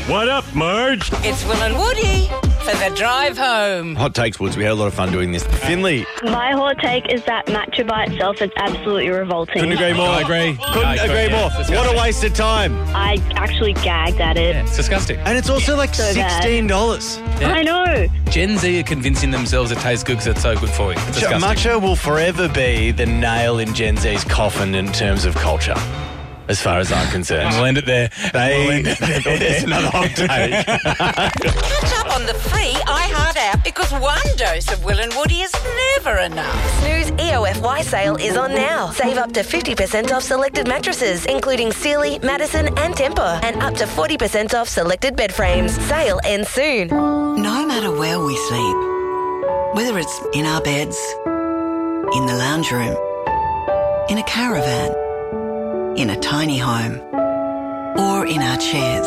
What up, Marge? It's Will and Woody for the drive home. Hot takes, Woods. We had a lot of fun doing this. Finley. My hot take is that matcha by itself is absolutely revolting. Couldn't agree more. I agree. Couldn't agree more. What a waste of time. I actually gagged at it. It's disgusting. And it's also like So bad. $16. Yeah. I know. Gen Z are convincing themselves it tastes good because it's so good for you. It's disgusting. Matcha will forever be the nail in Gen Z's coffin in terms of culture, as far as I'm concerned. We'll end it there. There's another hot take. Catch up on the free iHeart app because one dose of Will and Woody is never enough. Snooze EOFY sale is on now. Save up to 50% off selected mattresses, including Sealy, Madison and Tempur, and up to 40% off selected bed frames. Sale ends soon. No matter where we sleep, whether it's in our beds, in the lounge room, in a caravan, in a tiny home, or in our chairs,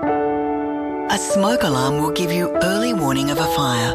a smoke alarm will give you early warning of a fire.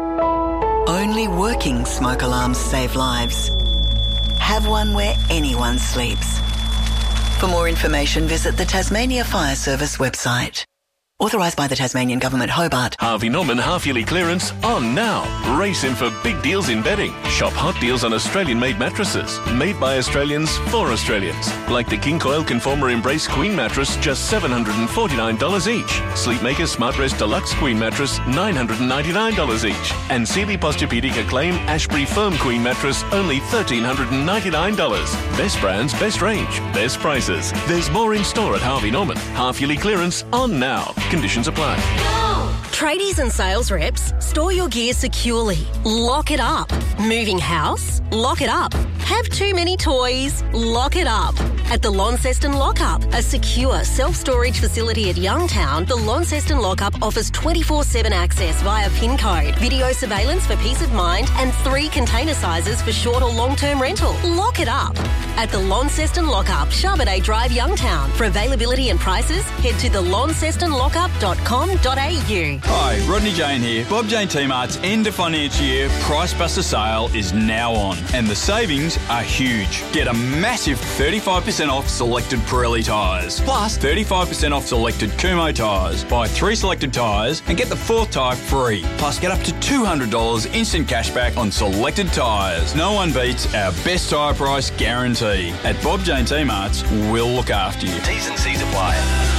Only working smoke alarms save lives. Have one where anyone sleeps. For more information, visit the Tasmania Fire Service website. Authorised by the Tasmanian Government, Hobart. Harvey Norman half-yearly clearance on now. Race in for big deals in bedding. Shop hot deals on Australian-made mattresses. Made by Australians for Australians. Like the King Coil Conformer Embrace Queen mattress, just $749 each. Sleepmaker Smartrest Deluxe Queen mattress, $999 each. And Sealy Posturepedic Acclaim Ashbury Firm Queen mattress, only $1,399. Best brands, best range, best prices. There's more in store at Harvey Norman. Half-yearly clearance on now. Conditions apply. Tradies and sales reps, store your gear securely. Lock it up. Moving house? Lock it up. Have too many toys? Lock it up. At the Launceston Lockup, a secure self-storage facility at Youngtown, the Launceston Lockup offers 24/7 access via PIN code, video surveillance for peace of mind, and 3 container sizes for short or long-term rental. Lock it up. At the Launceston Lockup, Charbonnet Drive, Youngtown. For availability and prices, head to thelauncestonlockup.com.au. Hi, Rodney Jane here. Bob Jane T-Mart's end of financial year Price Buster sale is now on, and the savings are huge. Get a massive 35% off selected Pirelli tyres, plus 35% off selected Kumho tyres. Buy 3 selected tyres and get the 4th tyre free. Plus get up to $200 instant cashback on selected tyres. No one beats our best tyre price guarantee. At Bob Jane T-Mart's, we'll look after you. T's and C's apply.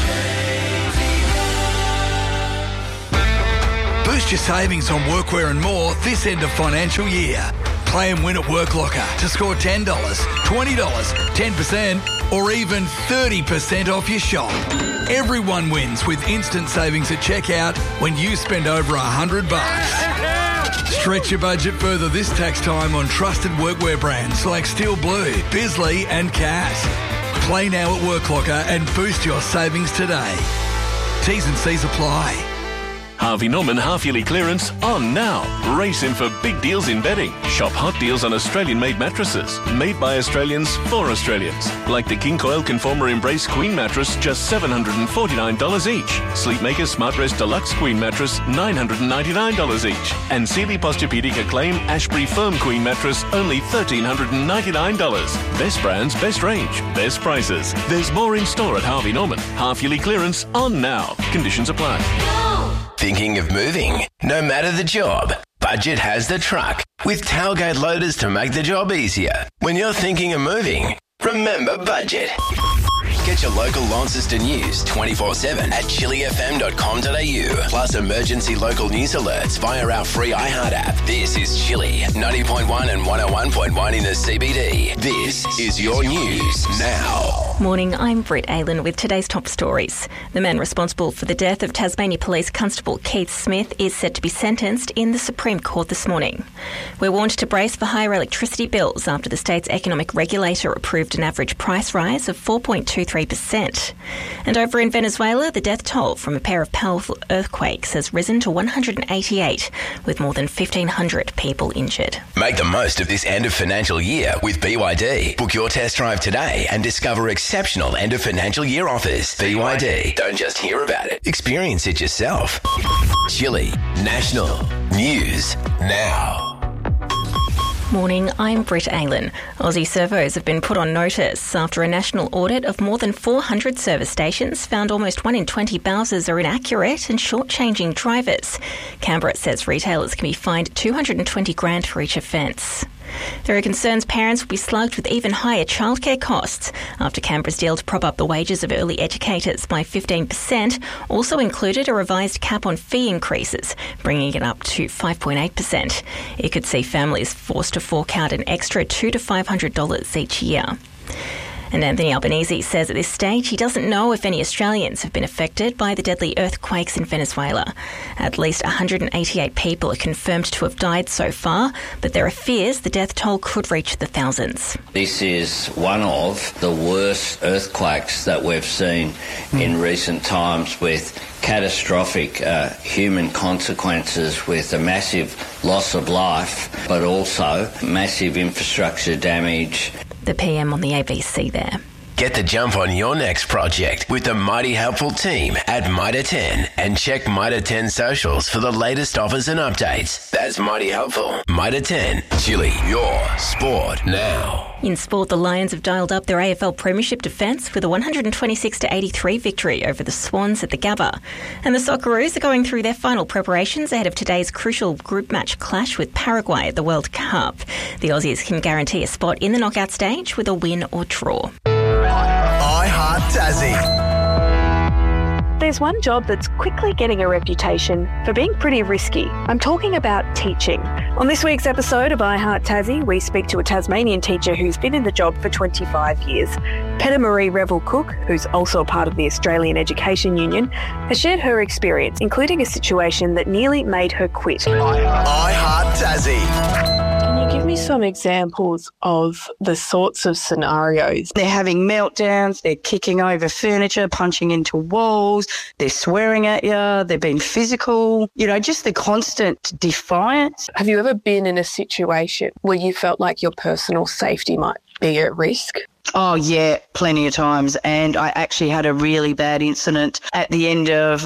Boost your savings on workwear and more this end of financial year. Play and win at Work Locker to score $10, $20, 10% or even 30% off your shop. Everyone wins with instant savings at checkout when you spend over $100. Stretch your budget further this tax time on trusted workwear brands like Steel Blue, Bisley and Cass. Play now at Work Locker and boost your savings today. T's and C's apply. Harvey Norman half-yearly clearance on now. Race in for big deals in bedding. Shop hot deals on Australian-made mattresses. Made by Australians for Australians. Like the King Coil Conformer Embrace Queen mattress, just $749 each. Sleepmaker Smartrest Deluxe Queen mattress, $999 each. And Sealy Posturepedic Acclaim Ashbury Firm Queen mattress, only $1,399. Best brands, best range, best prices. There's more in store at Harvey Norman. Half-yearly clearance on now. Conditions apply. Thinking of moving? No matter the job, Budget has the truck with tailgate loaders to make the job easier. When you're thinking of moving, remember Budget. Get your local Launceston news 24/7 at chillyfm.com.au. Plus emergency local news alerts via our free iHeart app. This is Chilly 90.1 and 101.1 in the CBD. This is your news now. Morning, I'm Britt Aylen with today's top stories. The man responsible for the death of Tasmania Police Constable Keith Smith is set to be sentenced in the Supreme Court this morning. We're warned to brace for higher electricity bills after the state's economic regulator approved an average price rise of 4.23%. And over in Venezuela, the death toll from a pair of powerful earthquakes has risen to 188, with more than 1,500 people injured. Make the most of this end of financial year with BYD. Book your test drive today and discover exceptional end of financial year offers. BYD. Don't just hear about it. Experience it yourself. Chilly National News Now. Morning, I'm Britt Aylan. Aussie servos have been put on notice after a national audit of more than 400 service stations found almost 1 in 20 Bowsers are inaccurate and shortchanging drivers. Canberra says retailers can be fined $220,000 for each offence. There are concerns parents will be slugged with even higher childcare costs after Canberra's deal to prop up the wages of early educators by 15% also included a revised cap on fee increases, bringing it up to 5.8%. It could see families forced to fork out an extra $200 to $500 each year. And Anthony Albanese says at this stage he doesn't know if any Australians have been affected by the deadly earthquakes in Venezuela. At least 188 people are confirmed to have died so far, but there are fears the death toll could reach the thousands. This is one of the worst earthquakes that we've seen in recent times, with catastrophic human consequences, with a massive loss of life, but also massive infrastructure damage. The PM on the ABC there. Get the jump on your next project with the mighty helpful team at Mitre 10 and check Mitre 10 socials for the latest offers and updates. That's mighty helpful. Mitre 10, Chili, your sport now. In sport, the Lions have dialed up their AFL Premiership defence with a 126-83 victory over the Swans at the Gabba. And the Socceroos are going through their final preparations ahead of today's crucial group match clash with Paraguay at the World Cup. The Aussies can guarantee a spot in the knockout stage with a win or draw. I Heart Tassie. There's one job that's quickly getting a reputation for being pretty risky. I'm talking about teaching. On this week's episode of I Heart Tassie, we speak to a Tasmanian teacher who's been in the job for 25 years. Peta Marie Revel-Cook, who's also a part of the Australian Education Union, has shared her experience, including a situation that nearly made her quit. I Heart Tassie. Can you give me some examples of the sorts of scenarios? They're having meltdowns, they're kicking over furniture, punching into walls, they're swearing at you, they're being physical, just the constant defiance. Have you ever been in a situation where you felt like your personal safety might be at risk? Oh, yeah, plenty of times. And I actually had a really bad incident at the end of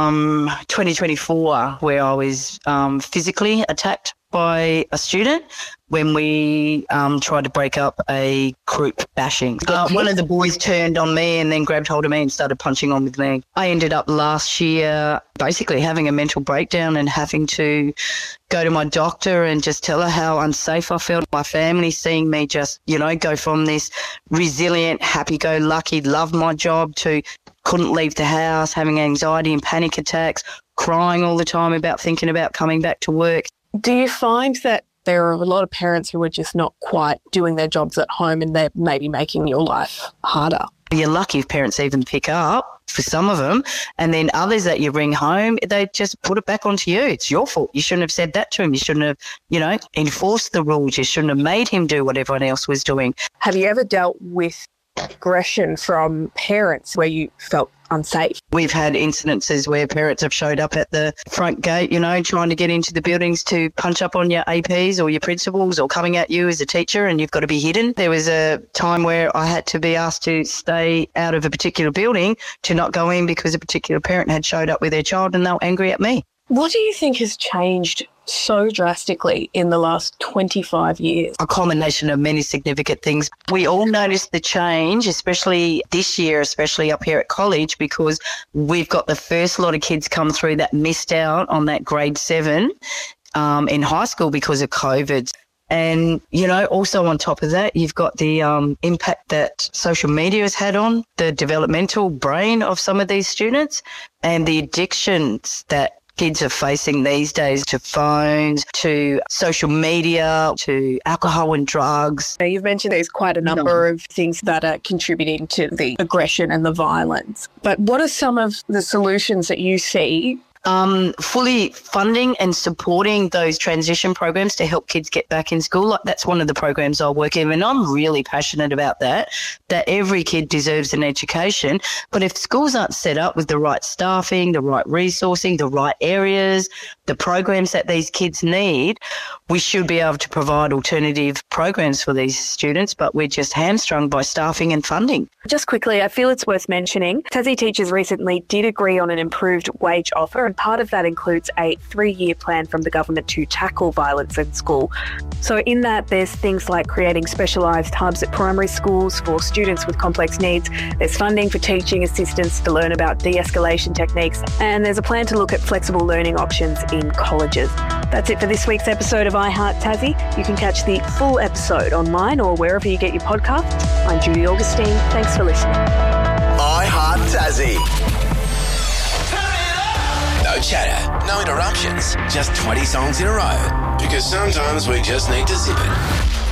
2024 where I was physically attacked by a student when we tried to break up a group bashing. One of the boys turned on me and then grabbed hold of me and started punching on with me. I ended up last year basically having a mental breakdown and having to go to my doctor and just tell her how unsafe I felt. My family seeing me just, go from this resilient, happy-go-lucky, love my job to couldn't leave the house, having anxiety and panic attacks, crying all the time about thinking about coming back to work. Do you find that there are a lot of parents who are just not quite doing their jobs at home and they're maybe making your life harder? You're lucky if parents even pick up for some of them, and then others that you bring home, they just put it back onto you. It's your fault. You shouldn't have said that to him. You shouldn't have, enforced the rules. You shouldn't have made him do what everyone else was doing. Have you ever dealt with aggression from parents where you felt unsafe? We've had incidences where parents have showed up at the front gate, trying to get into the buildings to punch up on your APs or your principals or coming at you as a teacher, and you've got to be hidden. There was a time where I had to be asked to stay out of a particular building to not go in because a particular parent had showed up with their child and they were angry at me. What do you think has changed so drastically in the last 25 years? A combination of many significant things. We all noticed the change, especially this year, especially up here at college, because we've got the first lot of kids come through that missed out on that grade 7 in high school because of COVID. And, also on top of that, you've got the impact that social media has had on the developmental brain of some of these students and the addictions that kids are facing these days to phones, to social media, to alcohol and drugs. Now, you've mentioned there's quite a number of things that are contributing to the aggression and the violence. But what are some of the solutions that you see? Fully funding and supporting those transition programs to help kids get back in school. That's one of the programs I work in, and I'm really passionate about that every kid deserves an education. But if schools aren't set up with the right staffing, the right resourcing, the right areas, the programs that these kids need, we should be able to provide alternative programs for these students, but we're just hamstrung by staffing and funding. Just quickly, I feel it's worth mentioning, Tassie Teachers recently did agree on an improved wage offer and part of that includes a 3-year plan from the government to tackle violence in school. So in that, there's things like creating specialised hubs at primary schools for students with complex needs. There's funding for teaching assistants to learn about de-escalation techniques, and there's a plan to look at flexible learning options in colleges. That's it for this week's episode of iHeart Tassie. You can catch the full episode online or wherever you get your podcasts. I'm Judy Augustine. Thanks for listening. iHeart Tassie. No chatter, no interruptions, just 20 songs in a row. Because sometimes we just need to zip it.